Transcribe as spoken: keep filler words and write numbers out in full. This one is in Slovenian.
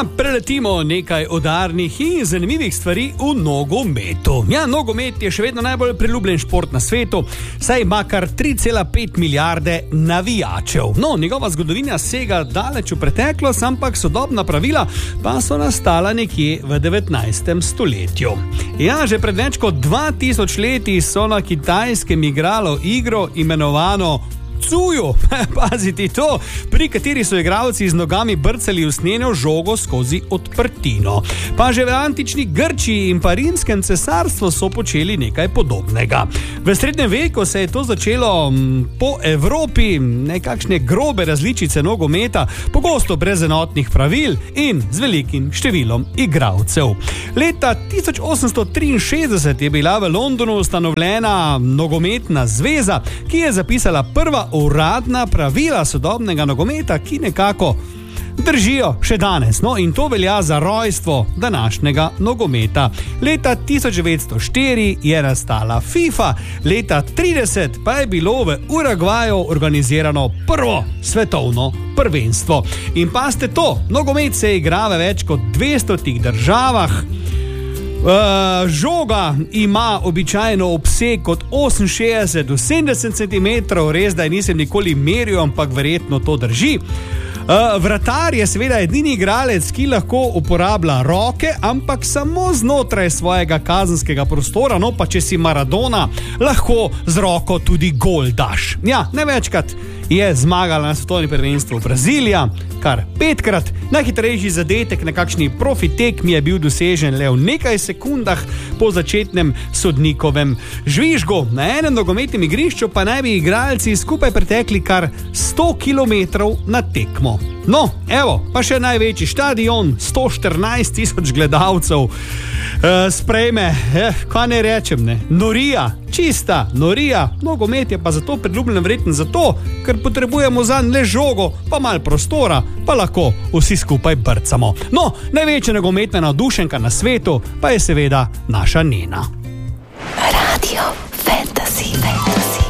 Pa preletimo nekaj udarnih in zanimivih stvari v nogometu. Ja, nogomet je še vedno najbolj priljubljen šport na svetu, saj ima kar tri cela pet milijarde navijačev. No, njegova zgodovina sega daleč v preteklost, ampak sodobna pravila pa so nastala nekje v devetnajstem stoletju. Ja, že pred več kot dva tisoč leti so na Kitajskem igralo igro imenovano Cuju, paziti to, pri kateri so igralci z nogami brcali usnjeno žogo skozi odprtino. Pa že v antični Grčiji in pa rimskem cesarstvu so počeli nekaj podobnega. V srednjem veku se je to začelo po Evropi, nekakšne grobe različice nogometa, pogosto brez enotnih pravil in z velikim številom igralcev. Leta tisoč osemsto triinšestdeset je bila v Londonu ustanovljena nogometna zveza, ki je zapisala prva uradna pravila sodobnega nogometa, ki nekako držijo še danes. No, in to velja za rojstvo današnjega nogometa. Leta tisoč devetsto štiri je nastala FIFA, leta trideset pa je bilo v Urugvaju organizirano prvo svetovno prvenstvo. In pazite to, nogomet se igra v več kot dvestotih državah. Uh, žoga ima običajno obseg od oseminšestdeset do sedemdeset centimetrov, res da je nisem nikoli meril, ampak verjetno to drži. Uh, vratar je seveda edini igralec, ki lahko uporablja roke, ampak samo znotraj svojega kazenskega prostora, no pa če si Maradona, lahko z roko tudi gol daš. Ja, največkrat je zmagala na svetovnem prvenstvu Brazilija, kar petkrat. Najhitrejši zadetek na kakšni profi tekmi je bil dosežen le v nekaj sekundah po začetnem sodnikovem žvižgu. Na enem nogometnem igrišču pa naj bi igralci skupaj pretekli kar sto kilometrov na tekmo. No, evo, pa še največji štadion, sto štirinajst tisoč gledalcev, e, sprejme, eh, kaj ne rečem, ne, norija, čista norija. Nogomet je pa zato priljubljen verjetno zato, ker potrebujemo zanj le žogo, pa malo prostora, pa lahko vsi skupaj brcamo. No, največja nogometna navdušenka na svetu pa je seveda naša Nena. Radio.